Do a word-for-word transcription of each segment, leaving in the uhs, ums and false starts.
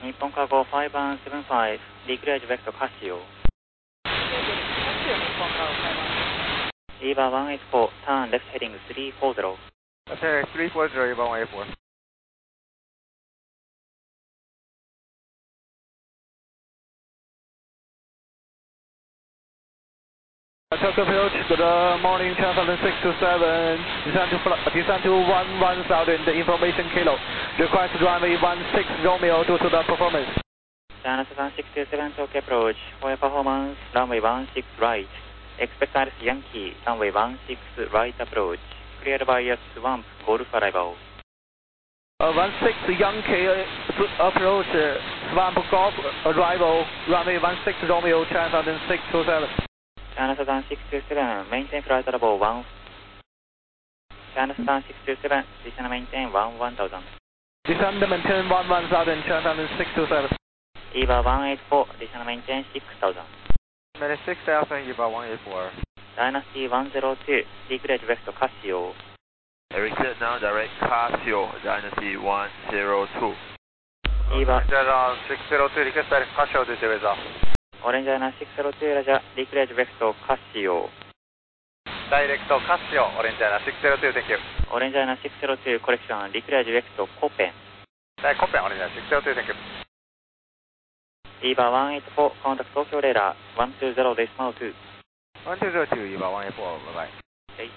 日本カゴ ファイブワンセブンファイブ、declared vector Casio。Eva ワンエイトフォー、turn left headingスリーフォーゼロ。 Okay, three four zero, Eva one eight four. Tokyo approach, good morning, channel six two seven, descend to, descend to one one thousand, information kilo, request runway one six Romeo due to the performance. Channel six two seven, Tokyo approach, for your performance, runway one six right, expect Alice Yankee, runway one six right approach, cleared by S one, Golf arrival. Uh, one six Yankee uh, approach, Swamp Golf arrival, runway one six Romeo, channel six two seven. Channel six two seven, maintain flight level one. Channel six two seven, descend maintain one one thousand. Descend maintain one one thousand, channel six two seven. Eva one eight four, descend maintain six thousand. Maintain six thousand, Eva one eight four. Dynasty one zero two, declared vector Casio. Return now direct Casio, Dynasty one zero two. Eva six zero two, request direct Casio, this is weather. Orange Airline six zero two, Roger, declared vector Casio. Direct Casio, Orange Airline six zero two, thank you. Orange Airline six zero two, correction, declared vector Copen. Uh, Copen, Orange Airline six zero two, thank you. Eva one eight four, contact Tokyo radar one two zero decimal two. one two zero two, Eva one eight four, bye bye. Okay.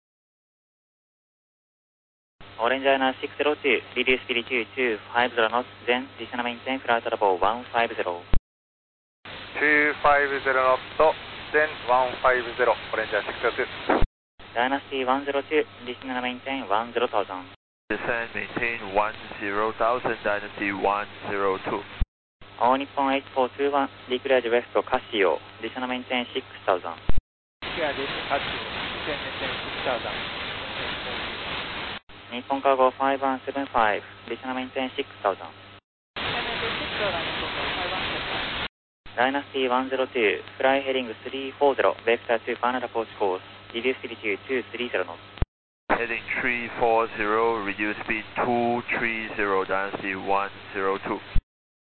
Orange Airline six zero two, reduce speed to two five zero knots, then descend maintain flight level one five zero. two five zero knots, then one five zero, Orange Airline six zero two. Dynasty one zero two, descend maintain one zero thousand. Descend maintain one zero thousand, Dynasty one zero two. All Nippon eight four two one, declared vector Casio, descend maintain six thousand. Declared Casio, descend maintain six thousand. Nippon Cargo five one seven five, descend maintain six thousand. Dynasty one zero two, fly heading three four zero, vector to final approach course, reduce speed to two three zero knots. Heading three four zero, reduce speed two three zero, Dynasty one zero two.